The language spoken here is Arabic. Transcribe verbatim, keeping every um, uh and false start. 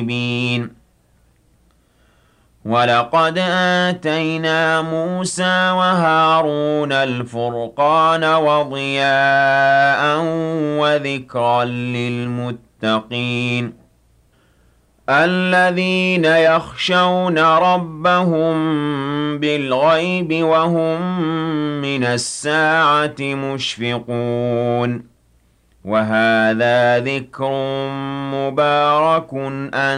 وَلَقَدْ آتَيْنَا مُوسَىٰ وَهَارُونَ الْفُرْقَانَ وَضِيَاءً وَذِكْرًا لِّلْمُتَّقِينَ الَّذِينَ يَخْشَوْنَ رَبَّهُم بِالْغَيْبِ وَهُم مِّنَ السَّاعَةِ مُشْفِقُونَ وَهَٰذَا ذِكْرٌ مُّبَارَكٌ